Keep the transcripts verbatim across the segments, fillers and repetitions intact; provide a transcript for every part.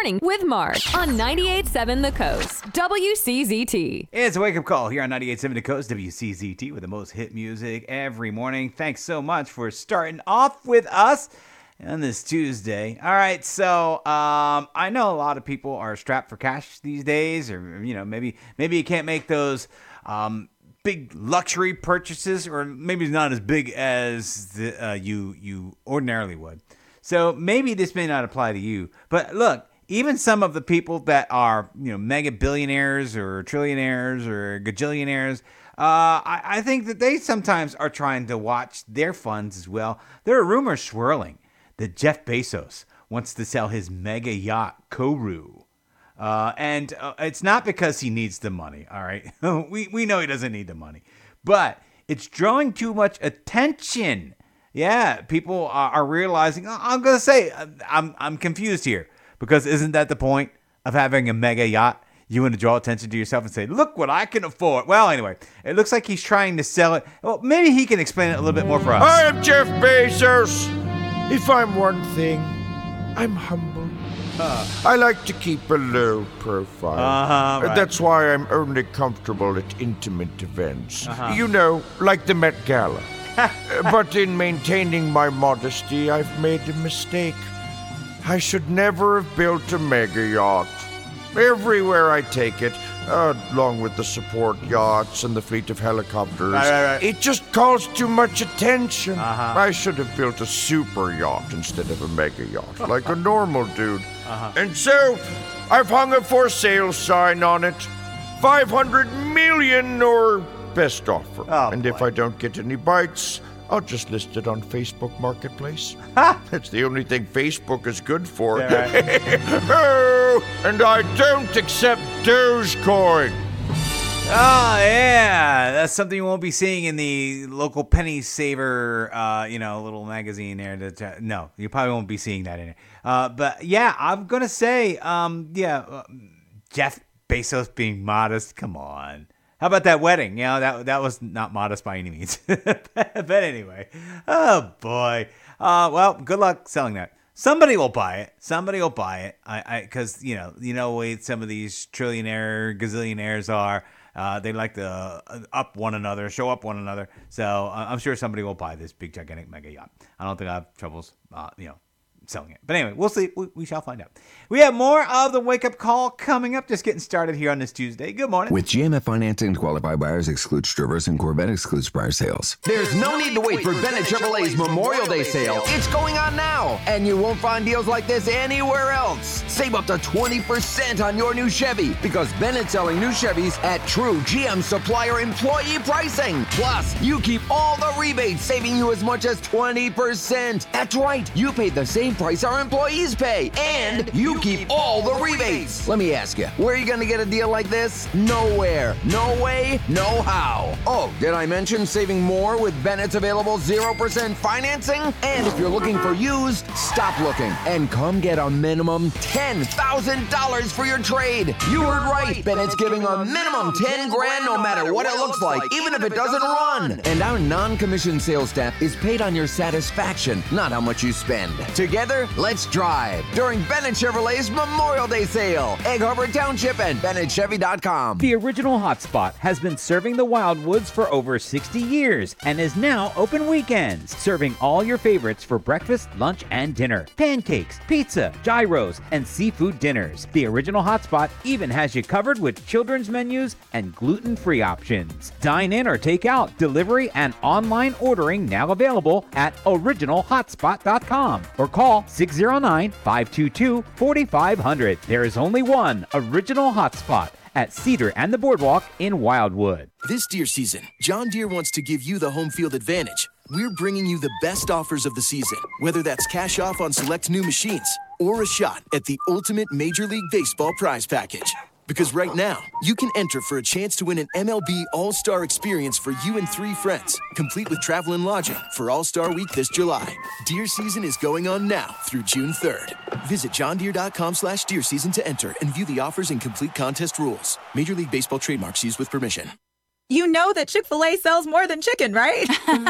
Morning with Mark on ninety-eight point seven The Coast, W C Z T. It's a wake-up call here on ninety-eight point seven The Coast, W C Z T, with the most hit music every morning. Thanks so much for starting off with us on this Tuesday. All right, so um, I know a lot of people are strapped for cash these days, or you know, maybe maybe you can't make those um, big luxury purchases, or maybe it's not as big as the, uh, you you ordinarily would. So maybe this may not apply to you. But look, even some of the people that are, you know, mega billionaires or trillionaires or gajillionaires, uh, I, I think that they sometimes are trying to watch their funds as well. There are rumors swirling that Jeff Bezos wants to sell his mega yacht Kourou. Uh, and uh, it's not because he needs the money, all right? we, we know he doesn't need the money. But it's drawing too much attention. Yeah, people are, are realizing, I'm going to say, I'm I'm confused here. Because isn't that the point of having a mega yacht? You want to draw attention to yourself and say, look what I can afford. Well, anyway, it looks like he's trying to sell it. Well, maybe he can explain it a little bit more for us. I'm Jeff Bezos. If I'm one thing, I'm humble. Uh, I like to keep a low profile. Uh-huh, right. That's why I'm only comfortable at intimate events. Uh-huh. You know, like the Met Gala. But in maintaining my modesty, I've made a mistake. I should never have built a mega yacht. Everywhere I take it, uh, along with the support yachts and the fleet of helicopters, right, right, right. it just calls too much attention. Uh-huh. I should have built a super yacht instead of a mega yacht, like a normal dude. Uh-huh. And so, I've hung a for sale sign on it. five hundred million or best offer. Oh, and boy. if I don't get any bites, I'll just list it on Facebook Marketplace. That's the only thing Facebook is good for. Yeah, right. Oh, and I don't accept Dogecoin. Oh, yeah. That's something you won't be seeing in the local penny saver, uh, you know, little magazine there. That, uh, no, you probably won't be seeing that in it. Uh, but, yeah, I'm going to say, um, yeah, uh, Jeff Bezos being modest. Come on. How about that wedding? You know, that that was not modest by any means. But anyway, oh boy. Uh, well, good luck selling that. Somebody will buy it. Somebody will buy it. I, I, because you know, you know, way some of these trillionaire gazillionaires are. Uh, they like to uh, up one another, show up one another. So uh, I'm sure somebody will buy this big gigantic mega yacht. I don't think I have troubles, uh, you know, selling it. But anyway, we'll see. We, we shall find out. We have more of the wake-up call coming up. Just getting started here on this Tuesday. Good morning. With G M F financing, qualified buyers excludes Traverse and Corvette excludes prior sales. There's no need to wait for Bennett Chevrolet's Memorial Day sale. It's going on now, and you won't find deals like this anywhere else. Save up to twenty percent on your new Chevy because Bennett's selling new Chevys at true G M supplier employee pricing. Plus, you keep all the rebates, saving you as much as twenty percent. That's right. You pay the same price our employees pay, and you keep all the rebates. Let me ask you, where are you going to get a deal like this? Nowhere. No way, no how. Oh, did I mention saving more with Bennett's available zero percent financing? And if you're looking for used, stop looking and come get a minimum ten thousand dollars for your trade. You heard right. Bennett's giving a minimum ten grand no matter what it looks like, even if it doesn't run. And our non-commissioned sales staff is paid on your satisfaction, not how much you spend. Together, let's drive during Bennett Chevrolet's Memorial Day sale. Egg Harbor Township and Bennett Chevy dot com. The original hotspot has been serving the Wildwoods for over sixty years and is now open weekends, serving all your favorites for breakfast, lunch, and dinner. Pancakes, pizza, gyros, and seafood dinners. The original hotspot even has you covered with children's menus and gluten-free options. Dine in or take out, delivery, and online ordering now available at original hotspot dot com or call six oh nine, five two two, four five zero zero. There is only one original hotspot at Cedar and the Boardwalk in Wildwood. This deer season, John Deere wants to give you the home field advantage. We're bringing you the best offers of the season, whether that's cash off on select new machines or a shot at the ultimate Major League Baseball prize package. Because right now, you can enter for a chance to win an M L B All-Star experience for you and three friends, complete with travel and lodging for All-Star Week this July. Deer season is going on now through June third. Visit john deere dot com slash deer season to enter and view the offers and complete contest rules. Major League Baseball trademarks used with permission. You know that Chick-fil-A sells more than chicken, right?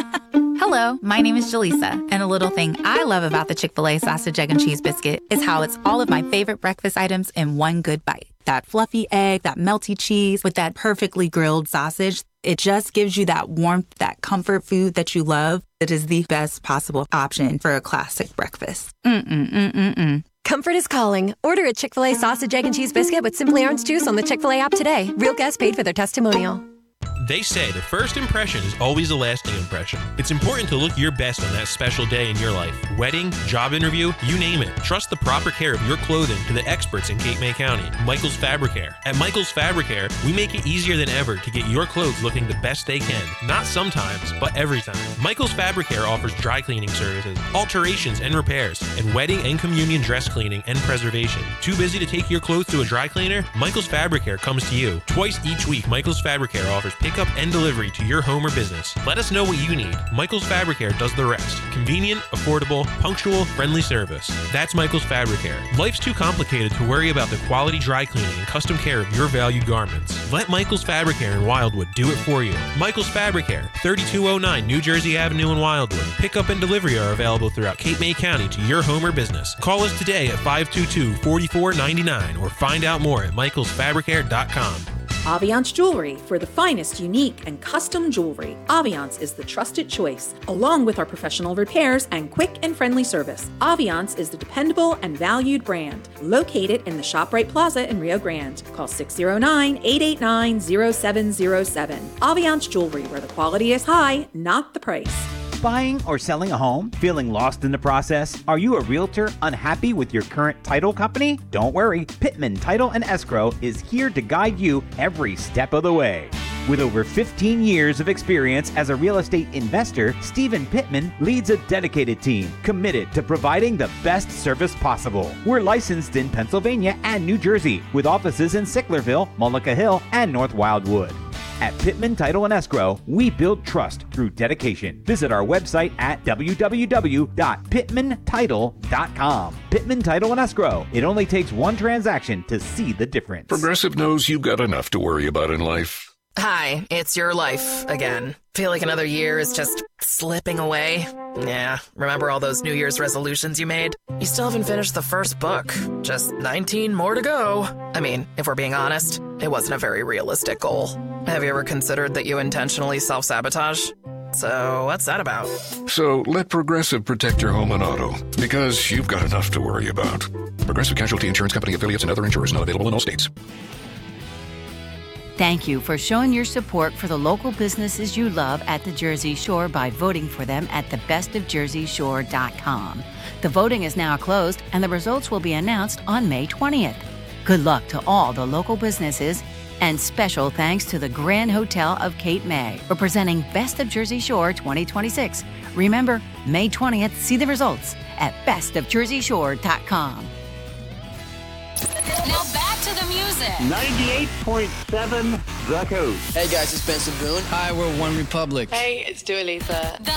Hello, my name is Jaleesa, and a little thing I love about the Chick-fil-A sausage, egg, and cheese biscuit is how it's all of my favorite breakfast items in one good bite. That fluffy egg, that melty cheese with that perfectly grilled sausage. It just gives you that warmth, that comfort food that you love. It is the best possible option for a classic breakfast. Mm-mm-mm-mm-mm. Comfort is calling. Order a Chick-fil-A sausage, egg, and cheese biscuit with Simply Orange Juice on the Chick-fil-A app today. Real guests paid for their testimonial. They say the first impression is always a lasting impression. It's important to look your best on that special day in your life. Wedding, job interview, you name it. Trust the proper care of your clothing to the experts in Cape May County, Michael's Fabricare. At Michael's Fabricare, we make it easier than ever to get your clothes looking the best they can. Not sometimes, but every time. Michael's Fabricare offers dry cleaning services, alterations and repairs, and wedding and communion dress cleaning and preservation. Too busy to take your clothes to a dry cleaner? Michael's Fabricare comes to you. Twice each week, Michael's Fabricare offers pickup and delivery to your home or business. Let us know what you need. Michael's Fabricare does the rest. Convenient, affordable, punctual, friendly service. That's Michael's Fabricare. Life's too complicated to worry about the quality dry cleaning and custom care of your valued garments. Let Michael's Fabricare in Wildwood do it for you. Michael's Fabricare, thirty-two oh nine New Jersey Avenue in Wildwood. Pickup and delivery are available throughout Cape May County to your home or business. Call us today at five two two, four four nine nine or find out more at michaels fabricare dot com. Aviance Jewelry, for the finest, unique, and custom jewelry. Aviance is the trusted choice, along with our professional repairs and quick and friendly service. Aviance is the dependable and valued brand, located in the ShopRite Plaza in Rio Grande. Call six oh nine, eight eight nine, oh seven oh seven. Aviance Jewelry, where the quality is high, not the price. Buying or selling a home? Feeling lost in the process? Are you a realtor unhappy with your current title company? Don't worry, Pittman Title and Escrow is here to guide you every step of the way. With over fifteen years of experience as a real estate investor, Stephen Pittman leads a dedicated team committed to providing the best service possible. We're licensed in Pennsylvania and New Jersey, with offices in Sicklerville, Mullica Hill, and North Wildwood. At Pittman Title and Escrow, we build trust through dedication. Visit our website at w w w dot pittman title dot com. Pittman Title and Escrow. It only takes one transaction to see the difference. Progressive knows you've got enough to worry about in life. Hi, it's your life again. Feel like another year is just slipping away? Yeah, remember all those New Year's resolutions you made? You still haven't finished the first book. Just nineteen more to go. I mean, if we're being honest, it wasn't a very realistic goal. Have you ever considered that you intentionally self-sabotage? So what's that about? So let Progressive protect your home and auto, because you've got enough to worry about. Progressive Casualty Insurance Company affiliates and other insurers not available in all states. Thank you for showing your support for the local businesses you love at the Jersey Shore by voting for them at the best of jersey shore dot com. The voting is now closed and the results will be announced on May twentieth. Good luck to all the local businesses, and special thanks to the Grand Hotel of Cape May for presenting Best of Jersey Shore twenty twenty-six. Remember, May twentieth, see the results at best of jersey shore dot com. Now back to the music. ninety-eight point seven The Coast. Hey guys, it's Benson Boone. Hi, we're One Republic. Hey, it's Dua Lipa. The